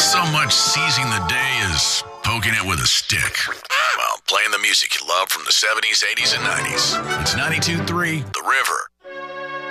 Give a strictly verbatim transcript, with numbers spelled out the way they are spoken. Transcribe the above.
so much seizing the day as poking it with a stick. Well, playing the music you love from the seventies, eighties, and nineties. It's ninety-two point three The River.